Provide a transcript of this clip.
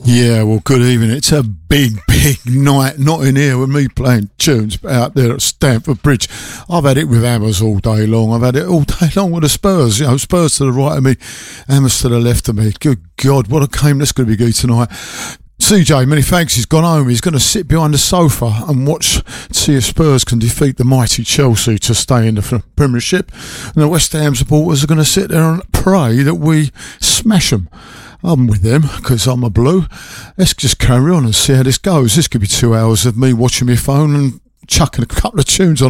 Yeah, well, good evening. It's a big night, not in here with me playing tunes, but out there at Stamford Bridge. I've had it with Hammers all day long. I've had it all day long with the Spurs. You know, Spurs to the right of me, Hammers to the left of me. Good God, what a game that's going to be good tonight. CJ, many thanks. He's gone home. He's going to sit behind the sofa and watch, see if Spurs can defeat the mighty Chelsea to stay in the Premiership. And the West Ham supporters are going to sit there and pray that we smash them. I'm with them because I'm a blue. Let's just carry on and see how this goes. This could be 2 hours of me watching my phone and chucking a couple of tunes on.